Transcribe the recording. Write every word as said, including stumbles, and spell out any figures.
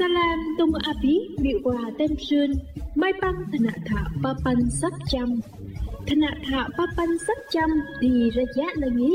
Salam tung api bị quả tem sơn mai băng thనถะปะปันสักจำถนถะปะปันสักจำดีระยะละงี้